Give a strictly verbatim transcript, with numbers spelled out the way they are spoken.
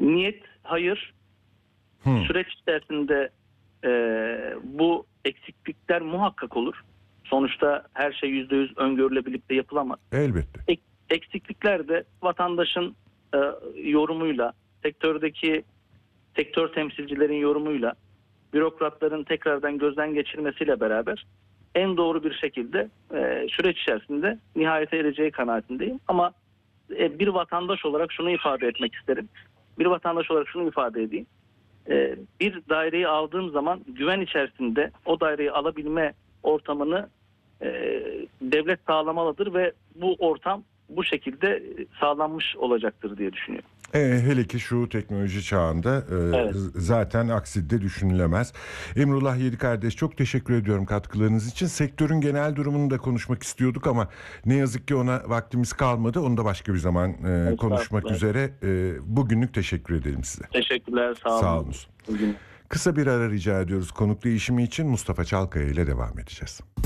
Niyet hayır. Hmm. Süreç içerisinde e, bu eksiklikler muhakkak olur. Sonuçta her şey yüzde yüz öngörülebilip de yapılamaz. Elbette. Ek, eksiklikler de vatandaşın e, yorumuyla, sektördeki sektör temsilcilerin yorumuyla, bürokratların tekrardan gözden geçirmesiyle beraber en doğru bir şekilde e, süreç içerisinde nihayete ereceği kanaatindeyim. Ama e, bir vatandaş olarak şunu ifade etmek isterim. Bir vatandaş olarak şunu ifade edeyim. E, bir daireyi aldığım zaman güven içerisinde o daireyi alabilme ortamını e, devlet sağlamalıdır ve bu ortam bu şekilde sağlanmış olacaktır diye düşünüyorum. E, hele ki şu teknoloji çağında e, Evet. zaten aksi de düşünülemez. Emrullah Yedikardeş, çok teşekkür ediyorum katkılarınız için. Sektörün genel durumunu da konuşmak istiyorduk ama ne yazık ki ona vaktimiz kalmadı. Onu da başka bir zaman e, konuşmak üzere. E, bugünlük teşekkür edelim size. Teşekkürler, sağ olun. Sağ olun. Bugün. Kısa bir ara rica ediyoruz konuk değişimi için. Mustafa Çalkaya ile devam edeceğiz.